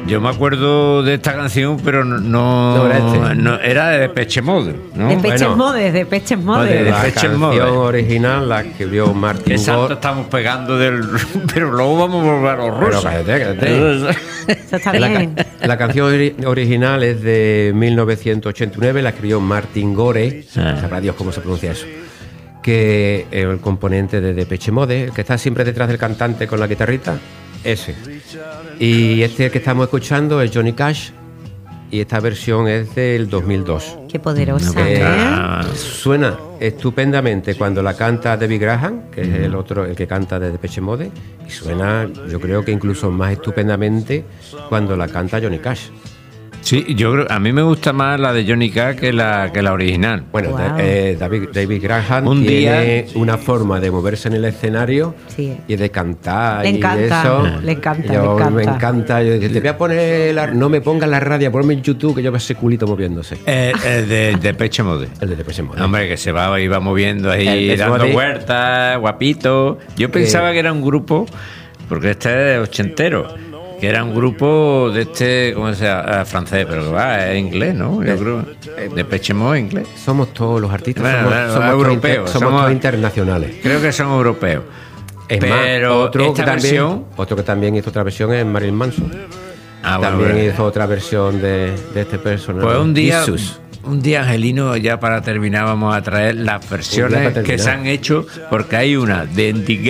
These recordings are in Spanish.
Yo me acuerdo de esta canción, pero no era de Depeche Mode, ¿no? Depeche Mode, Depeche Mode. La canción original la escribió Martin Exacto, Gore. estamos pegando pero luego vamos a volver a los rusos. Cállate. Eso está bien. La canción original es de 1989, la escribió Martin Gore, sabrá Dios cómo se pronuncia eso, que es el componente de Depeche Mode, el que está siempre detrás del cantante con la guitarrita, ese. Y este que estamos escuchando es Johnny Cash, y esta versión es del 2002. Qué poderosa, Suena estupendamente cuando la canta David Graham, que es el que canta de Depeche Mode, y suena, yo creo que incluso más estupendamente cuando la canta Johnny Cash. Sí, yo creo, a mí me gusta más la de Johnny Cash que la original. Bueno, Wow. David Graham tiene una forma de moverse en el escenario y de cantar. Le encanta, y eso. le encanta. Me encanta. Yo te voy a poner, no me pongas la radio, ponme en YouTube que yo veo ese culito moviéndose. El de Depeche Mode. El de Depeche Mode. Hombre, que iba moviendo ahí, El dando Mode. vueltas, guapito. Yo pensaba que era un grupo, porque este es ochentero, que era un grupo de ¿cómo se llama? Francés, pero que va, es inglés, ¿no? Yo creo. Depeche Mode es inglés. Somos todos los artistas, Bueno, somos europeos. somos todos internacionales. Creo que son europeos. Es Pero más, otro que también hizo otra versión es Marilyn Manson. También hizo otra versión de este personaje. Pues un día, Jesus. Angelino, ya para terminar, vamos a traer las versiones que se han hecho, porque hay una de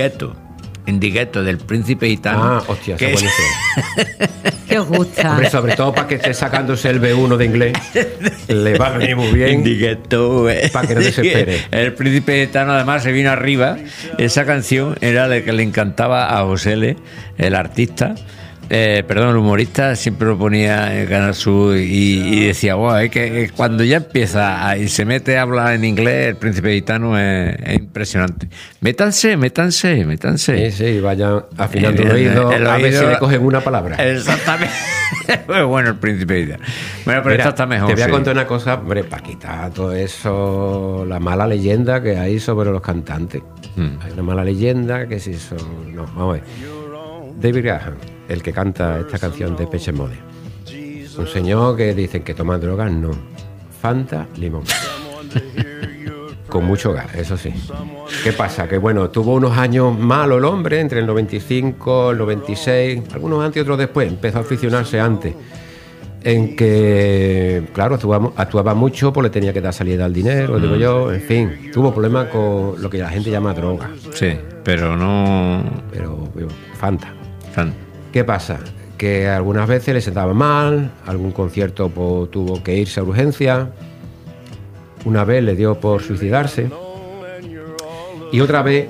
Indighetto del Príncipe Gitano. Hostia, que está buenísimo. ¿Qué os gusta? Hombre, sobre todo para que esté sacándose el B1 de inglés, le va a venir muy bien. Indighetto, para que no desespere. El Príncipe Gitano además se vino arriba. Esa canción era la que le encantaba a José L., el artista. El humorista siempre lo ponía en Canal Sur y decía, wow, es que cuando ya empieza y se mete a hablar en inglés, el Príncipe Gitano es impresionante. Métanse. Sí, vayan afinando el oído, a ver si le cogen una palabra. Exactamente. Pues bueno, el Príncipe Gitano. Bueno, pero Mira, esta está mejor. Te voy a contar una cosa, hombre, para quitar todo eso, la mala leyenda que hay sobre los cantantes. Hay una mala leyenda que si son... No, vamos a ver. David Graham, el que canta esta canción de Depeche Mode. Un señor que dicen que toma drogas, no. Fanta, limón. Con mucho gas, eso sí. ¿Qué pasa? Que bueno, tuvo unos años malos el hombre, entre el 95, el 96, algunos antes y otros después. Empezó a aficionarse antes. En que, claro, actuaba mucho, pues le tenía que dar salida al dinero, digo yo, en fin. Tuvo problemas con lo que la gente llama droga. Sí, pero no... Pero Fanta. ¿Qué pasa? Que algunas veces le sentaba mal, algún concierto pues, tuvo que irse a urgencia, una vez le dio por suicidarse y otra vez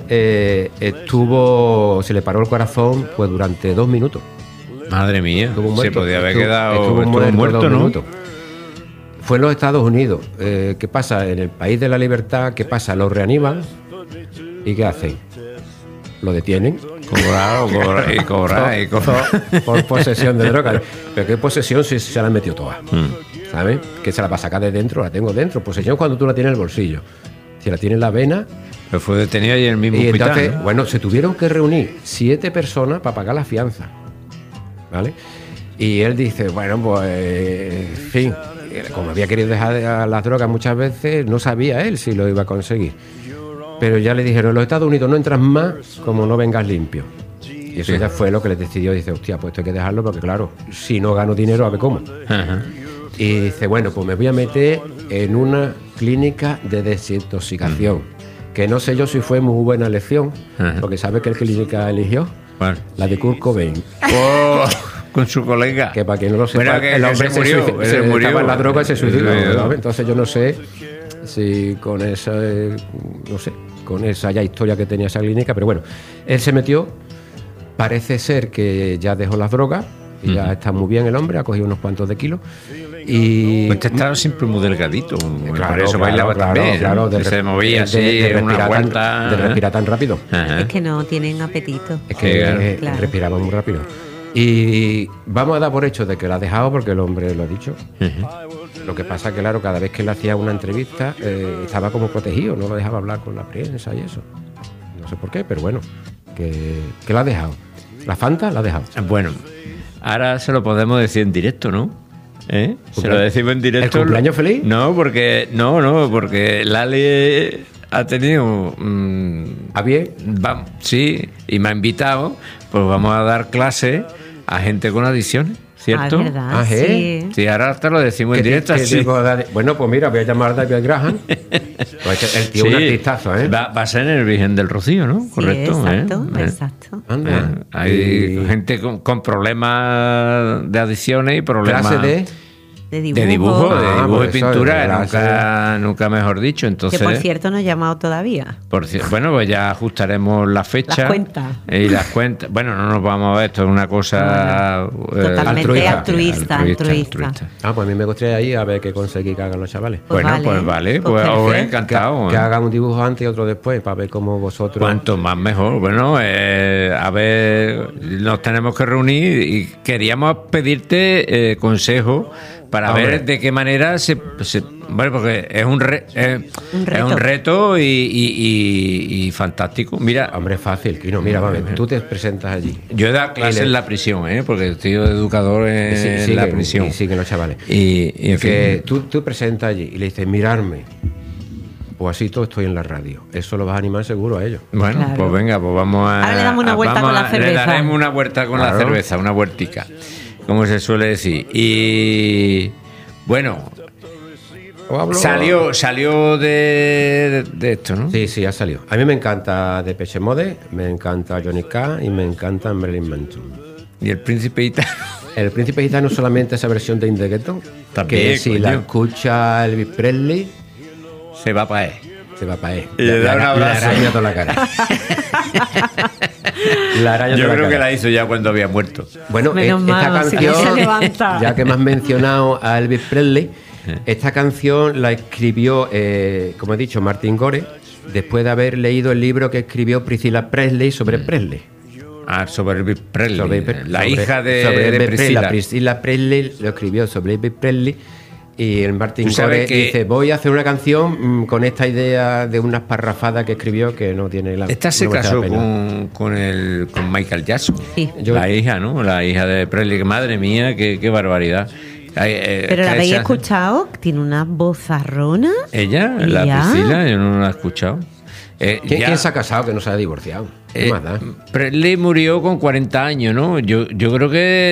se le paró el corazón pues durante 2 minutos. Madre mía, se podía haber quedado estuvo muerto, ¿no? Minutos. Fue en los Estados Unidos. ¿Qué pasa? En el país de la libertad, ¿qué pasa? Lo reaniman y ¿qué hacen? Lo detienen. Cobrar. Por posesión de droga. Pero ¿qué posesión si se la han metido todas? ¿Sabes? Que se la va a sacar de dentro, la tengo dentro. Posesión cuando tú la tienes en el bolsillo. Si la tienes en la vena... Pero fue detenido ahí en el mismo y hospital, entonces, ¿no? bueno, se tuvieron que reunir 7 personas para pagar la fianza. ¿Vale? Y él dice, bueno, pues, en fin, como había querido dejar las drogas muchas veces, no sabía él si lo iba a conseguir. Pero ya le dijeron, en los Estados Unidos no entras más como no vengas limpio. Y eso ya fue lo que les decidió. Dice, hostia, pues esto hay que dejarlo porque, claro, si no gano dinero, a ver cómo. Ajá. Y dice, bueno, pues me voy a meter en una clínica de desintoxicación. Que no sé yo si fue muy buena elección, porque ¿sabe qué clínica eligió? Bueno. La de Kurt Cobain. Oh, con su colega. Que para quien no lo sepa, Bueno, que el hombre se murió, se murió. estaba en la droga y se suicidó. Sí. ¿Sabes? Entonces yo no sé si con esa, no sé, con esa ya historia que tenía esa clínica, pero bueno, él se metió, parece ser que ya dejó las drogas, y ya está muy bien el hombre, ha cogido unos cuantos de kilos. Y pues estaba siempre muy delgadito, claro, por eso bailaba también, claro, se movía así en una vuelta. De respirar tan rápido. Es que no tienen apetito. Es que claro. respiraba muy rápido. Y vamos a dar por hecho de que lo ha dejado porque el hombre lo ha dicho. Lo que pasa que, claro, cada vez que le hacía una entrevista estaba como protegido, no lo dejaba hablar con la prensa y eso. No sé por qué, pero bueno, que lo ha dejado. La Fanta la ha dejado. Bueno, ahora se lo podemos decir en directo, ¿no? Se lo decimos en directo. ¿El cumpleaños feliz? No, porque Lali ha tenido... ¿A bien? Sí, y me ha invitado, pues vamos a dar clase a gente con adicciones, ¿cierto? Ah, ¿verdad? Ah, Sí. Sí, ahora te lo decimos en directo. ¿Qué así. tipo de- Bueno, pues mira, voy a llamar a David Graham. Pues el tío es un artistazo, ¿eh? Va a ser en el Virgen del Rocío, ¿no? Sí, Correcto. exacto, ¿eh? exacto. Anda. Hay Y gente con problemas de adicciones y problemas clase de... De de dibujo Ah, y pues eso, pintura, clase. nunca mejor dicho. Que Entonces, por cierto no he llamado todavía. bueno, pues ya ajustaremos la fecha. Las cuentas. Y las cuentas. Bueno, no nos vamos a ver, esto es una cosa Totalmente altruista. altruista. Ah, pues a mí me gustaría ir a ver qué conseguí que hagan los chavales. Pues Bueno, pues vale, pues pues os perfecto. he encantado. Que hagan un dibujo antes y otro después, para ver cómo vosotros... Cuanto más mejor. Bueno, a ver, nos tenemos que reunir y queríamos pedirte consejo para Hombre. ver de qué manera bueno, porque es un reto y fantástico. Mira, Hombre, es fácil, Quino. Mira, vamos, tú te presentas allí. yo he dado clases en la prisión, porque estoy de educador en la prisión. Y siguen los chavales. Y en Que fin. tú presentas allí y le dices, mirarme. O así todo estoy en la radio. Eso lo vas a animar seguro a ellos. Bueno, Claro. pues venga, pues vamos a... Ahora le damos una vuelta con la Le cerveza. daremos una vuelta con la Claro. cerveza, una vueltica, como se suele decir. Y bueno, ¿O hablo? salió de esto, ¿no? Sí, sí, ha salido. A mí me encanta Depeche Mode, me encanta Johnny Cash y me encanta Marilyn Manson. Y el príncipe gitano. El Príncipe Gitano solamente esa versión de In the Ghetto, También, que si la coño. escucha Elvis Presley, Se va para él. se va para él. Y le da un abrazo. Le araña toda la cara. La araña Yo toda creo la que cara. la hizo ya cuando había muerto. Bueno, Menos esta mal, si no canción, se levanta. ya que me has mencionado a Elvis Presley, esta canción la escribió, como he dicho, Martin Gore, después de haber leído el libro que escribió Priscilla Presley sobre Presley. Sobre Elvis Presley, la sobre- hija de Elvis Priscilla. La Priscilla Presley lo escribió sobre Elvis Presley y el Martin Tú sabes Gore que- dice, voy a hacer una canción con esta idea de unas parrafadas que escribió que no tiene la Esta se no merece casó la pena. con Michael Jackson. Sí. La hija, ¿no? La hija de Presley. Que madre mía, qué barbaridad. Pero la habéis escuchado, tiene una vozarrona. Ella, ¿Y la ya? Priscilla, yo no la he escuchado. ¿Quién se ha casado que no se ha divorciado? ¿Qué más da? Presley murió con 40 años, ¿no? Yo creo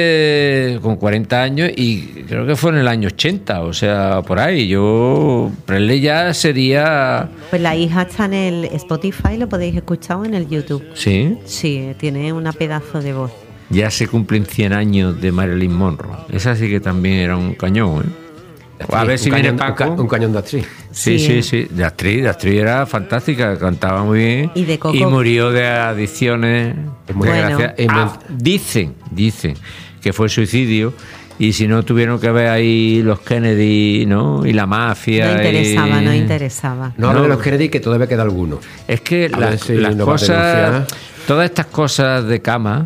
que con 40 años y creo que fue en el año 80, o sea, por ahí. Presley ya sería... Pues la hija está en el Spotify, lo podéis escuchar o en el YouTube. Sí, Sí, tiene una pedazo de voz. ya se cumplen 100 años de Marilyn Monroe. Esa sí que también era un cañón, ¿eh? A ver si viene Paco. Un cañón de actriz. Sí, Sí. sí, sí. De actriz era fantástica, cantaba muy bien. Y de Coco. Y murió de adicciones. Muy desgraciadas. bueno. Dicen que fue suicidio. Y si no, tuvieron que ver ahí los Kennedy, ¿no? Y la mafia. No interesaba. No hablo No. de los Kennedy, que todavía queda alguno. Es que A ver las si nos va a cosas, denunciar. todas estas cosas de cama,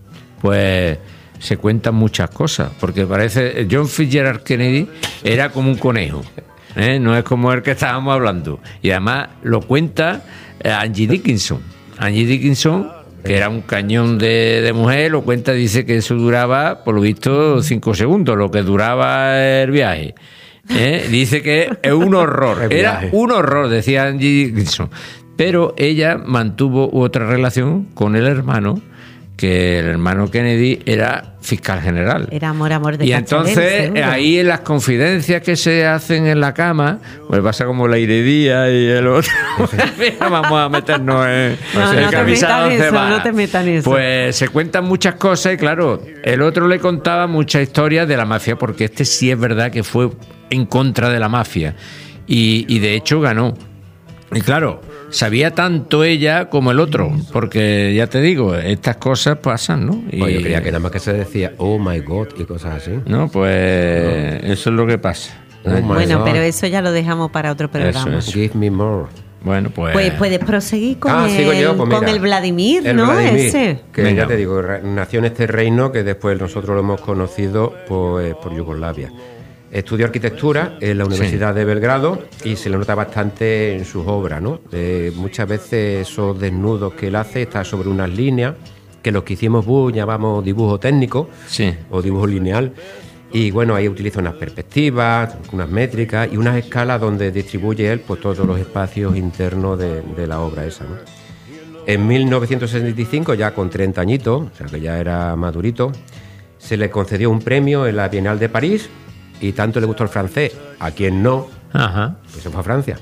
pues se cuentan muchas cosas, porque parece John Fitzgerald Kennedy era como un conejo, ¿eh? No es como el que estábamos hablando, y además lo cuenta Angie Dickinson. Angie Dickinson, que era un cañón de mujer, lo cuenta, dice que eso duraba, por lo visto, 5 segundos, lo que duraba el viaje. Dice que es un horror, El era viaje. un horror, decía Angie Dickinson. Pero ella mantuvo otra relación con el hermano, que el hermano Kennedy era fiscal general. Era amor de Y Cacharel, entonces seguro. ahí en las confidencias que se hacen en la cama, pues pasa como la Iredía y el otro. Vamos a meternos en No, en no te camisa metas de en once eso, varas. no te metas en eso. Pues se cuentan muchas cosas y claro, el otro le contaba muchas historias de la mafia, porque este sí es verdad que fue en contra de la mafia y de hecho ganó. Y claro, sabía tanto ella como el otro, porque ya te digo, estas cosas pasan, ¿no? Y, Pues yo creía que nada más que se decía, oh my God, y cosas así. no, pues eso es lo que pasa. Oh my Bueno, God. pero eso ya lo dejamos para otro programa. Eso. Give me more. Bueno, pues... Pues puedes proseguir con, Sigo yo, pues con mira, el Vladimir, el ¿no? Vladimir, Ese. que Venga. ya te digo, nació en este reino que después nosotros lo hemos conocido pues, por Yugoslavia. Estudió arquitectura en la Universidad de Belgrado y se le nota bastante en sus obras, ¿no? Muchas veces esos desnudos que él hace están sobre unas líneas que los que hicimos BUS llamamos dibujo técnico o dibujo lineal. Y bueno, ahí utiliza unas perspectivas, unas métricas y unas escalas donde distribuye él pues, todos los espacios internos de la obra esa, ¿no? En 1965, ya con 30 añitos, o sea que ya era madurito, se le concedió un premio en la Bienal de París y tanto le gustó el francés, a quien no, pues se fue a Francia.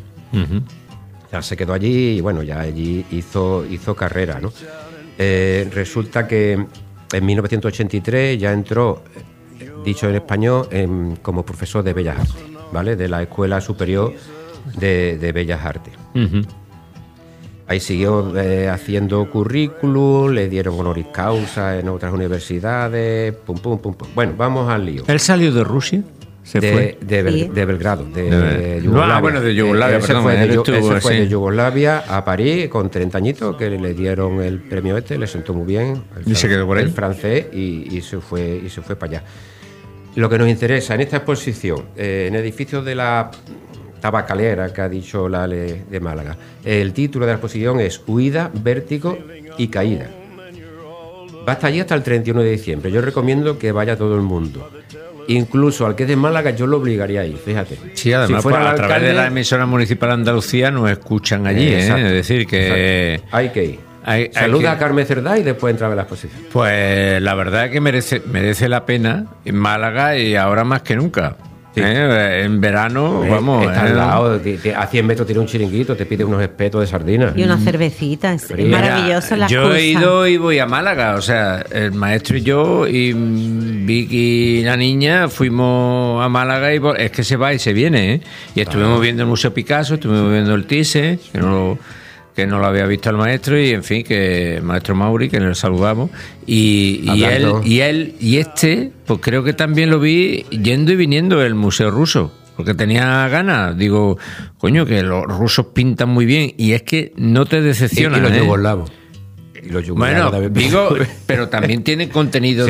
Ya se quedó allí y bueno, ya allí hizo carrera, ¿no? Resulta que en 1983 ya entró, dicho en español, como profesor de Bellas Artes, ¿vale? De la Escuela Superior de Bellas Artes. Ahí siguió haciendo currículum, le dieron honoris causa en otras universidades, pum. Bueno, vamos al lío. ¿Él salió de Rusia? De Belgrado, de Yugoslavia. Bueno, de Yugoslavia, perdón. Fue de Yugoslavia a París con 30 añitos, que le dieron el premio le sentó muy bien. ¿Y se quedó por ahí? El francés y se fue para allá. Lo que nos interesa en esta exposición, en el edificio de la tabacalera que ha dicho Lale de Málaga, el título de la exposición es Huida, Vértigo y Caída. Va a estar allí hasta el 31 de diciembre. Yo recomiendo que vaya todo el mundo. Incluso al que es de Málaga yo lo obligaría a ir, fíjate. Sí, además si a través de la emisora municipal de Andalucía nos escuchan allí, es decir que... Exacto. Hay que ir. Saluda a Carmen Cerdá y después entra a la exposición. Pues la verdad es que merece la pena en Málaga y ahora más que nunca. Sí. En verano, vamos. Está al lado, a 100 metros tiene un chiringuito, te pide unos espetos de sardinas. Y una cervecita, es maravilloso la Yo he ido y voy a Málaga, o sea, el maestro y yo y Vicky, la niña, fuimos a Málaga y es que se va y se viene, ¿eh? Y estuvimos viendo el Museo Picasso, estuvimos viendo el Thyssen, que no lo había visto el maestro, y en fin, que el maestro Mauri, que le saludamos, y él, pues creo que también lo vi yendo y viniendo del Museo Ruso, porque tenía ganas, digo, coño, que los rusos pintan muy bien, y es que no te decepcionan. Y los yugoslavos. Bueno, digo, pero también tiene contenido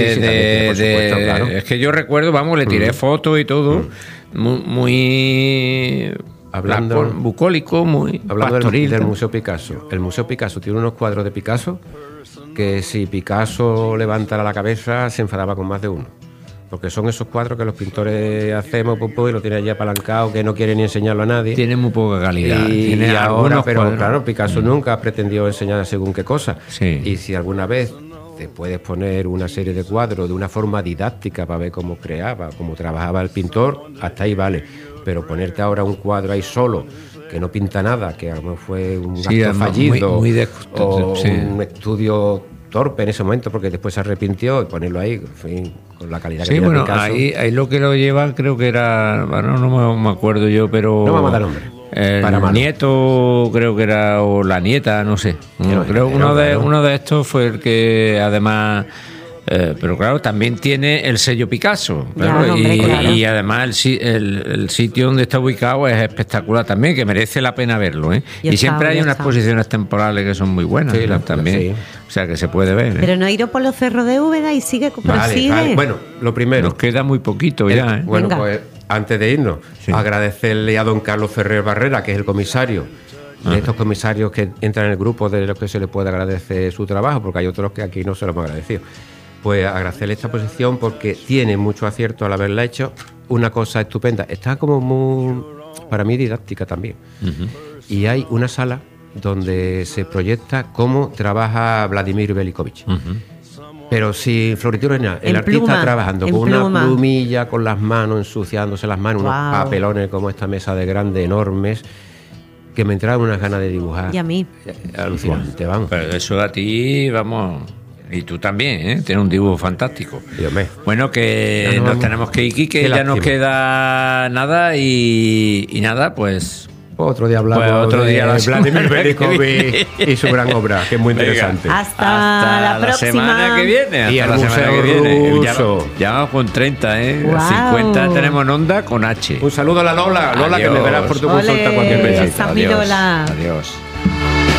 claro. Es que yo recuerdo, vamos, le tiré fotos y todo, muy bucólico, muy pastoril. Del Museo Picasso. El Museo Picasso tiene unos cuadros de Picasso que si Picasso levantara la cabeza se enfadaba con más de uno. Porque son esos cuadros que los pintores hacemos y lo tienen allí apalancado, que no quieren ni enseñarlo a nadie. Tiene muy poca calidad. Y ahora, pero cuadros. Claro, Picasso nunca ha pretendido enseñar según qué cosa. Sí. Y si alguna vez te puedes poner una serie de cuadros de una forma didáctica para ver cómo creaba, cómo trabajaba el pintor, hasta ahí vale. Pero ponerte ahora un cuadro ahí solo, que no pinta nada, que a lo mejor fue un acto fallido, un estudio torpe en ese momento, porque después se arrepintió, y ponerlo ahí, en fin, con la calidad que tiene Picasso. Ahí lo que lo lleva, creo que era, bueno, no me acuerdo yo, pero... No vamos a dar nombre. El nieto, creo que era, o la nieta, no sé. Uno de estos fue el que además... pero claro, también tiene el sello Picasso, claro, y además el sitio donde está ubicado es espectacular también, que merece la pena verlo, ¿eh? Y siempre hay unas exposiciones temporales que son muy buenas, sí, también, sí. O sea que se puede ver, ¿eh? Pero no ha ido por los cerros de Úbeda y sigue. Vale. Bueno, lo primero, nos queda muy poquito ya, ¿eh? Bueno, pues antes de irnos, agradecerle a don Carlos Ferrer Barrera, que es el comisario. De estos comisarios que entran en el grupo de los que se le puede agradecer su trabajo, porque hay otros que aquí no se lo hemos agradecido. Pues agradecerle esta posición porque tiene mucho acierto al haberla hecho. Una cosa estupenda. Está como muy, para mí, didáctica también. Y hay una sala donde se proyecta cómo trabaja Vladimir Velikovich. Pero sin florituras ni nada. El artista trabajando con una plumilla, con las manos, ensuciándose las manos, unos papelones como esta mesa de grande, enormes, que me entraban unas ganas de dibujar. Y a mí. Alucinante, vamos. Pero eso a ti, vamos... Y tú también, ¿eh? Tienes un dibujo fantástico. Bueno, que nos tenemos que ir, que ya nos queda nada y nada, pues... Otro día hablamos de Vladimir Velikovich y su gran obra, que es muy interesante. Hasta la próxima. Semana que viene. Y el Museo Ruso. Ya vamos con 30, ¿eh? Wow. 50 tenemos en onda con H. Un saludo a la Lola, que me verás por tu consulta cualquier vez. Adiós. Adiós.